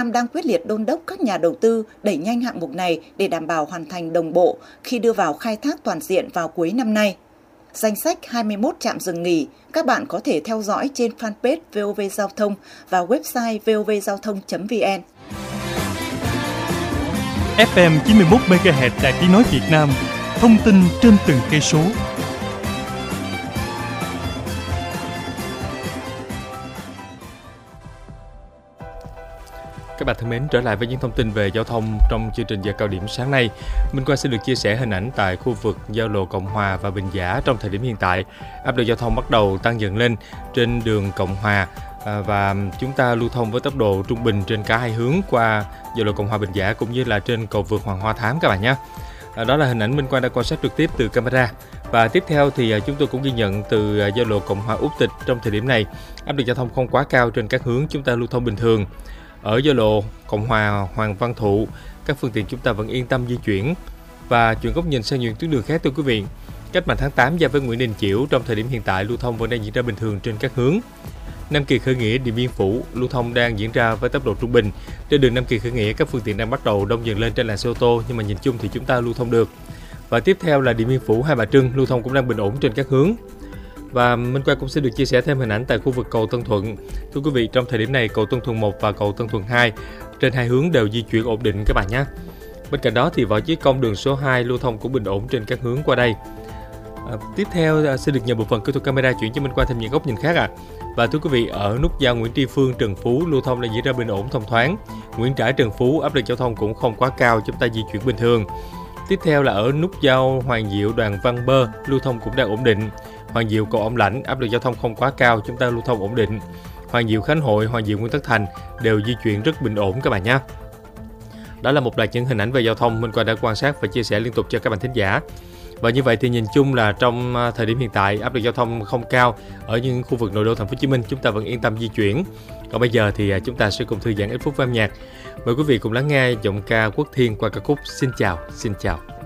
Nam đang quyết liệt đôn đốc các nhà đầu tư đẩy nhanh hạng mục này để đảm bảo hoàn thành đồng bộ khi đưa vào khai thác toàn diện vào cuối năm nay. Danh sách 21 trạm dừng nghỉ các bạn có thể theo dõi trên fanpage VOV Giao thông và website vovgiao thông.vn. FM 91 MHz Đài Tiếng nói Việt Nam, thông tin trên từng cây số. Các bạn thân mến, trở lại với những thông tin về giao thông trong chương trình giờ cao điểm sáng nay. Minh Quang sẽ được chia sẻ hình ảnh tại khu vực giao lộ Cộng Hòa và Bình Giả trong thời điểm hiện tại. Áp lực giao thông bắt đầu tăng dần lên trên đường Cộng Hòa và chúng ta lưu thông với tốc độ trung bình trên cả hai hướng qua giao lộ Cộng Hòa Bình Giả cũng như là trên cầu vượt Hoàng Hoa Thám các bạn nhé. Đó là hình ảnh Minh Quang đã quan sát trực tiếp từ camera. Và tiếp theo thì chúng tôi cũng ghi nhận từ giao lộ Cộng Hòa Úc Tịch trong thời điểm này. Áp lực giao thông không quá cao trên các hướng, chúng ta lưu thông bình thường. Ở giao lộ Cộng Hòa Hoàng Văn Thụ, các phương tiện chúng ta vẫn yên tâm di chuyển. Và chuyển góc nhìn sang những tuyến đường khác thưa quý vị. Cách mạng tháng 8 giao với Nguyễn Đình Chiểu trong thời điểm hiện tại lưu thông vẫn đang diễn ra bình thường trên các hướng. Nam Kỳ Khởi Nghĩa, Điện Biên Phủ lưu thông đang diễn ra với tốc độ trung bình. Trên đường Nam Kỳ Khởi Nghĩa, các phương tiện đang bắt đầu đông dần lên trên làn xe ô tô, nhưng mà nhìn chung thì chúng ta lưu thông được. Và tiếp theo là Điện Biên Phủ, Hai Bà Trưng lưu thông cũng đang bình ổn trên các hướng. Và Minh Quang cũng sẽ được chia sẻ thêm hình ảnh tại khu vực cầu Tân Thuận. Thưa quý vị, trong thời điểm này cầu Tân Thuận 1 và cầu Tân Thuận 2 trên hai hướng đều di chuyển ổn định các bạn nhé. Bên cạnh đó thì Võ Chí Công đường số 2 lưu thông cũng bình ổn trên các hướng qua đây. Tiếp theo sẽ được nhờ bộ phận kỹ thuật camera chuyển cho Minh Quang thêm những góc nhìn khác Và thưa quý vị, ở nút giao Nguyễn Tri Phương Trần Phú lưu thông đang diễn ra bình ổn thông thoáng. Nguyễn Trãi Trần Phú áp lực giao thông cũng không quá cao, chúng ta di chuyển bình thường. Tiếp theo là ở nút giao Hoàng Diệu Đoàn Văn Bơ lưu thông cũng đang ổn định. Hoàng Diệu cầu Ông Lãnh áp lực giao thông không quá cao, chúng ta lưu thông ổn định. Hoàng Diệu Khánh Hội, Hoàng Diệu Nguyễn Tất Thành đều di chuyển rất bình ổn các bạn nhé. Đó là một loạt những hình ảnh về giao thông Minh Quang đã quan sát và chia sẻ liên tục cho các bạn thính giả. Và như vậy thì nhìn chung là trong thời điểm hiện tại áp lực giao thông không cao ở những khu vực nội đô thành phố Hồ Chí Minh, chúng ta vẫn yên tâm di chuyển. Còn bây giờ thì chúng ta sẽ cùng thư giãn ít phút với âm nhạc. Mời quý vị cùng lắng nghe giọng ca Quốc Thiên qua ca khúc Xin chào, xin chào.